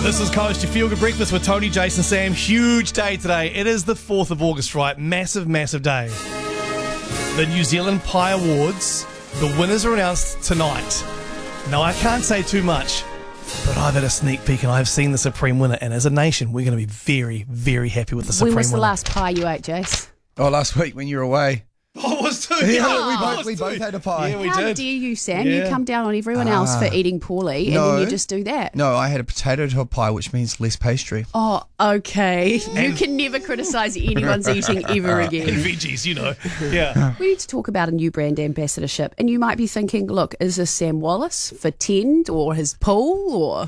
This is Coast, your feel-good breakfast with Tony, Jason, Sam. Huge day today. It is the 4th of August, right? Massive, massive day. The New Zealand Pie Awards, the winners are announced tonight. Now, I can't say too much, but I've had a sneak peek and I've seen the Supreme winner. And as a nation, we're going to be very, very happy with the Supreme winner. When was the last pie you ate, Jace? Oh, last week when you were away. Oh, it was too. We both had a pie. Yeah, we How did. dare you, Sam? You come down on everyone else for eating poorly, and then you just do that. No, I had a potato to a pie, which means less pastry. Oh, okay. You can never criticise anyone's eating ever again. And veggies, you know. Yeah. We need to talk about a new brand ambassadorship, and you might be thinking, look, is this Sam Wallace for Tend or his pool or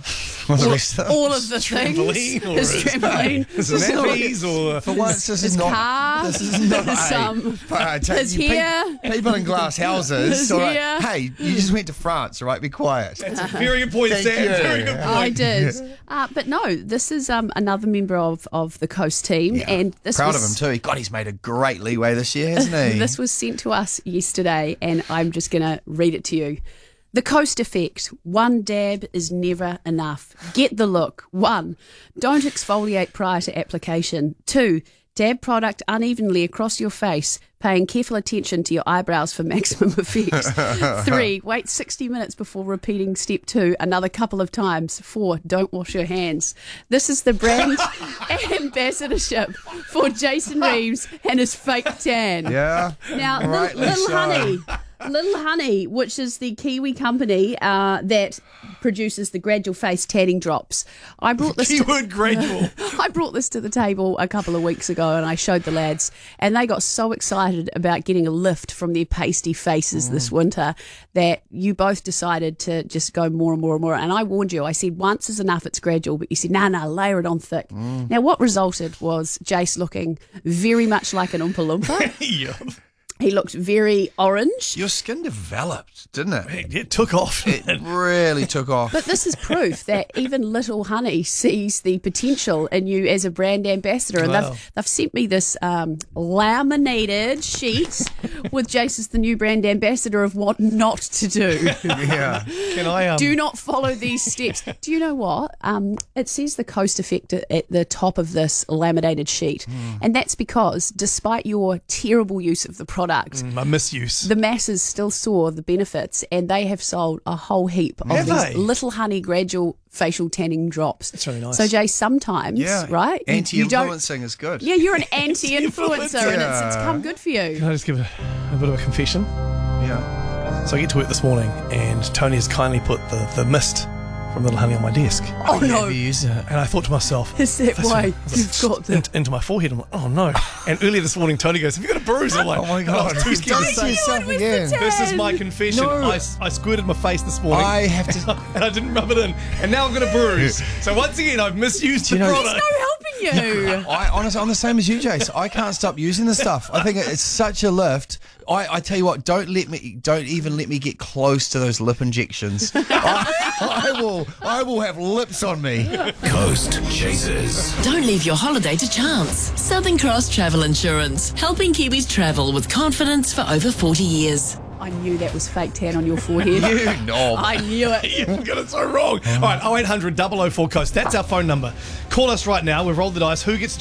all of the Trampoline things? or His trampoline, his nappies or... For once, this his is not. car, This is not. his hair. People in glass houses. His All right. hair. Hey, you just went to France, all right? Be quiet. That's a very good point, Thank Sam. you. Very good point. I did. But no, this is another member of the Coast team. And this Proud was, of him too. God, he's made a great leeway this year, hasn't he? This was sent to us yesterday, and I'm just going to read it to you. The Coast Effect. One dab is never enough. Get the look. 1. Don't exfoliate prior to application. 2. Dab product unevenly across your face, paying careful attention to your eyebrows for maximum effect. 3. Wait 60 minutes before repeating step 2 another couple of times. 4. Don't wash your hands. This is the brand ambassadorship for Jason Reeves and his fake tan. Yeah. Now, Rightly Little so. Honey. Little Honey, which is the Kiwi company that produces the Gradual Face tanning drops. I brought this Keyword gradual. I brought this to the table a couple of weeks ago and I showed the lads and they got so excited about getting a lift from their pasty faces this winter that you both decided to just go more and more and more. And I warned you, I said once is enough, it's gradual, but you said, no, layer it on thick. Now what resulted was Jace looking very much like an Oompa Loompa. Yeah. He looked very orange. Your skin developed, didn't it? It took off. It really took off. But this is proof that even Little Honey sees the potential in you as a brand ambassador. And Wow. they've sent me this laminated sheet with Jace as the new brand ambassador of what not to do. Yeah. Can I... Do not follow these steps. Do you know what? It says the Coast Effect at the top of this laminated sheet. And that's because despite your terrible use of the product, my misuse. the masses still saw the benefits and they have sold a whole heap of Have these they? Little Honey gradual facial tanning drops. That's really nice. So, Jay, sometimes, right? you don't- Anti-influencing is good. Yeah, you're an anti-influencer and it's come good for you. Can I just give a bit of a confession? Yeah. So I get to work this morning and Tony has kindly put the mist from Little Honey on my desk. Oh, no. Have you used it? And I thought to myself... Is that that's why right. you've got the... Into my forehead. I'm like, oh no. And earlier this morning, Tony goes, have you got a bruise? I'm like, Oh my "No, I God. was too scared to Don't say. yourself again. This is my confession. No. I squirted my face this morning. I have to. and I didn't rub it in. And now I've got a bruise. So once again, I've misused the you know- product. No helping you. I honestly, I'm the same as you, Jace. I can't stop using this stuff. I think it's such a lift. I tell you what, don't even let me get close to those lip injections. I will have lips on me. Coast Chasers. Don't leave your holiday to chance. Southern Cross Travel Insurance, helping Kiwis travel with confidence for over 40 years. I knew that was fake tan on your forehead. You knob. I knew it. You've got it so wrong. All right, 0800 004 Coast. That's our phone number. Call us right now. We've rolled the dice. Who gets